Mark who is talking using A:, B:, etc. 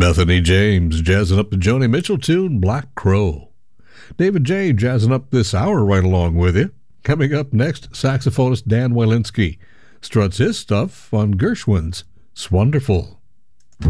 A: Bethany James jazzing up the Joni Mitchell tune Black Crow. David J. jazzing up this hour right along with you. Coming up next, saxophonist Dan Wilinski struts his stuff on Gershwin's "Swonderful."